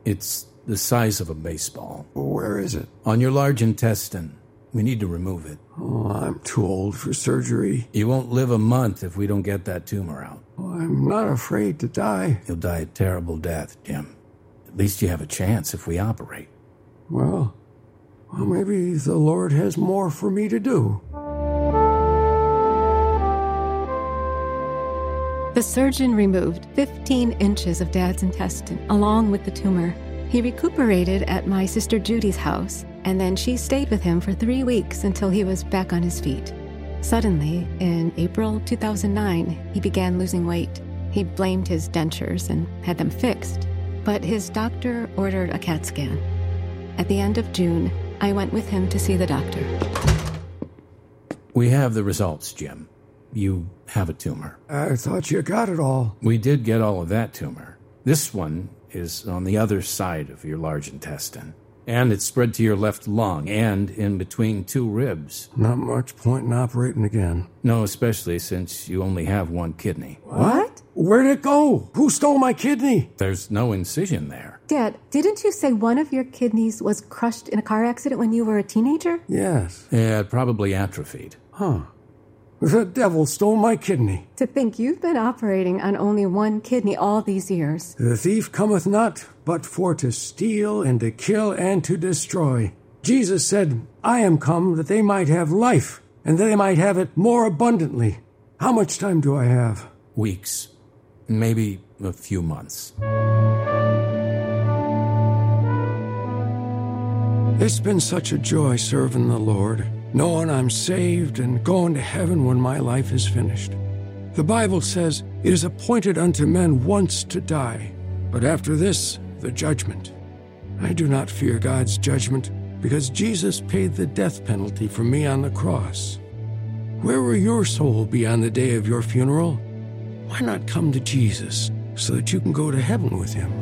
It's the size of a baseball. Where is it? On your large intestine. We need to remove it. Oh, I'm too old for surgery. You won't live a month if we don't get that tumor out. Oh, I'm not afraid to die. You'll die a terrible death, Jim. At least you have a chance if we operate. Well, maybe the Lord has more for me to do. The surgeon removed 15 inches of Dad's intestine, along with the tumor. He recuperated at my sister Judy's house, and then she stayed with him for 3 weeks until he was back on his feet. Suddenly, in April 2009, he began losing weight. He blamed his dentures and had them fixed, but his doctor ordered a CAT scan. At the end of June, I went with him to see the doctor. We have the results, Jim. You have a tumor. I thought you got it all. We did get all of that tumor. This one is on the other side of your large intestine. And it's spread to your left lung and in between 2 ribs. Not much point in operating again. No, especially since you only have 1 kidney. What? Where'd it go? Who stole my kidney? There's no incision there. Dad, didn't you say one of your kidneys was crushed in a car accident when you were a teenager? Yes. Yeah, it probably atrophied. Huh. The devil stole my kidney. To think you've been operating on only 1 kidney all these years. The thief cometh not, but for to steal and to kill and to destroy. Jesus said, I am come that they might have life, and that they might have it more abundantly. How much time do I have? Weeks. Maybe a few months. It's been such a joy serving the Lord, knowing I'm saved and going to heaven when my life is finished. The Bible says, it is appointed unto men once to die, but after this, the judgment. I do not fear God's judgment, because Jesus paid the death penalty for me on the cross. Where will your soul be on the day of your funeral? Why not come to Jesus, so that you can go to heaven with him?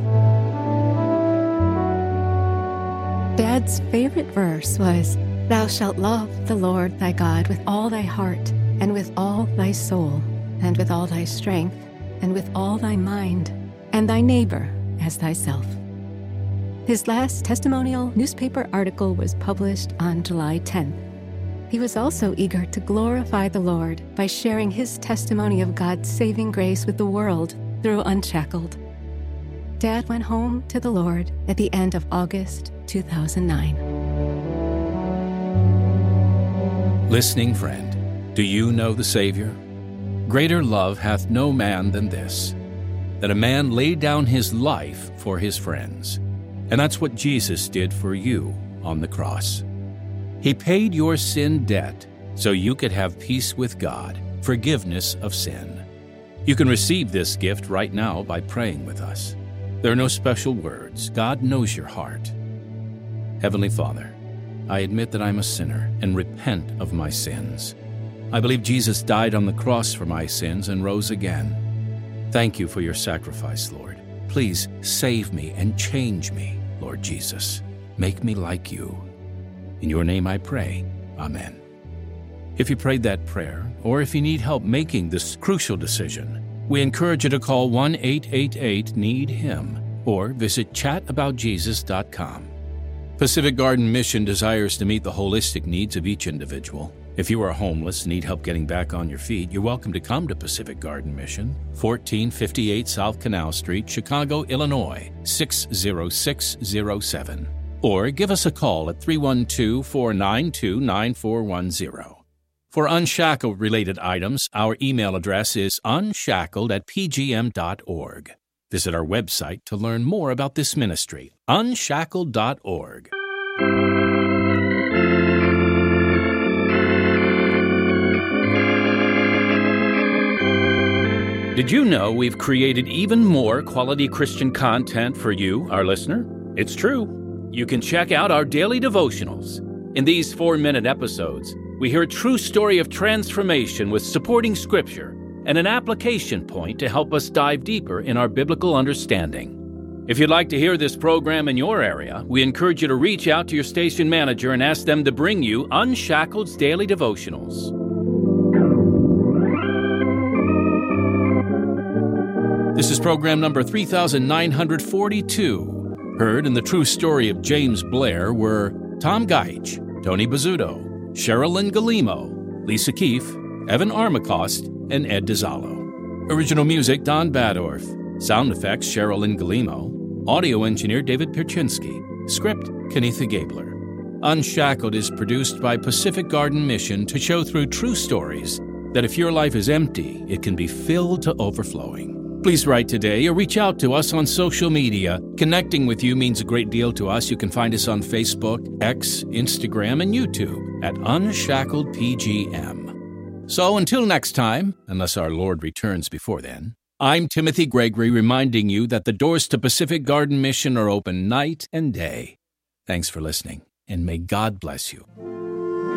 Dad's favorite verse was, Thou shalt love the Lord thy God with all thy heart, and with all thy soul, and with all thy strength, and with all thy mind, and thy neighbor as thyself. His last testimonial newspaper article was published on July 10th. He was also eager to glorify the Lord by sharing his testimony of God's saving grace with the world through Unshackled. Dad went home to the Lord at the end of August 2009. Listening friend, do you know the Savior? Greater love hath no man than this, that a man lay down his life for his friends. And that's what Jesus did for you on the cross. He paid your sin debt so you could have peace with God, forgiveness of sin. You can receive this gift right now by praying with us. There are no special words. God knows your heart. Heavenly Father, I admit that I'm a sinner and repent of my sins. I believe Jesus died on the cross for my sins and rose again. Thank you for your sacrifice, Lord. Please save me and change me, Lord Jesus. Make me like you. In your name I pray. Amen. If you prayed that prayer, or if you need help making this crucial decision, we encourage you to call 1-888-NEED-HIM or visit chataboutjesus.com. Pacific Garden Mission desires to meet the holistic needs of each individual. If you are homeless and need help getting back on your feet, you're welcome to come to Pacific Garden Mission, 1458 South Canal Street, Chicago, Illinois, 60607. Or give us a call at 312-492-9410. For Unshackled-related items, our email address is unshackled@pgm.org. Visit our website to learn more about this ministry, unshackled.org. Did you know we've created even more quality Christian content for you, our listener? It's true. You can check out our daily devotionals. In these 4-minute episodes, we hear a true story of transformation with supporting scripture and an application point to help us dive deeper in our biblical understanding. If you'd like to hear this program in your area, we encourage you to reach out to your station manager and ask them to bring you Unshackled's Daily Devotionals. This is program number 3942, Heard in the true story of James Blair were Tom Gaich, Tony Bizzuto, Sherilyn Galimo, Lisa Keefe, Evan Armacost, and Ed DiZallo. Original music, Don Badorf. Sound effects, Sherilyn Galimo. Audio engineer, David Perchinsky. Script, Kenitha Gabler. Unshackled is produced by Pacific Garden Mission to show through true stories that if your life is empty, it can be filled to overflowing. Please write today or reach out to us on social media. Connecting with you means a great deal to us. You can find us on Facebook, X, Instagram, and YouTube at Unshackled PGM. So until next time, unless our Lord returns before then, I'm Timothy Gregory reminding you that the doors to Pacific Garden Mission are open night and day. Thanks for listening, and may God bless you.